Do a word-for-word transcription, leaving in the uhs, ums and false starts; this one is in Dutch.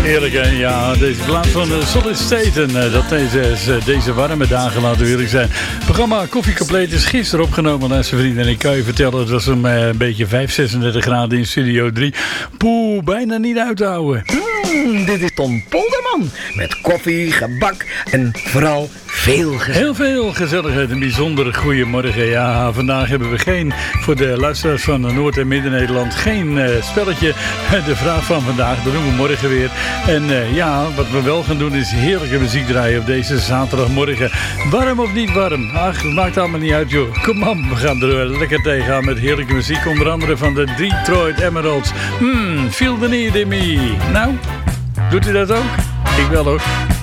Heerlijk, hè? Ja, deze plaat van uh, Solid State. En uh, dat deze, uh, deze warme dagen, laten we eerlijk zijn. Het programma Koffie Compleet is gisteren opgenomen naar zijn vrienden. En ik kan je vertellen, het was een, uh, een beetje vijf, zesendertig graden in Studio drie. Poeh, bijna niet uit te houden. Mm, dit is Tom Polderman. Met koffie, gebak en vooral veel gezelligheid. Heel veel gezelligheid. Een bijzonder goede morgen. Ja, vandaag hebben we geen, voor de luisteraars van Noord- en Midden-Nederland, geen uh, spelletje. De vraag van vandaag, dat doen we morgen weer. En uh, ja, wat we wel gaan doen is heerlijke muziek draaien op deze zaterdagmorgen. Warm of niet warm? Ach, het maakt allemaal niet uit, joh. Kom op, we gaan er lekker tegenaan met heerlijke muziek. Onder andere van de Detroit Emeralds. Hmm, feel the need in me. Nou, doet u dat ook? Ik wel ook.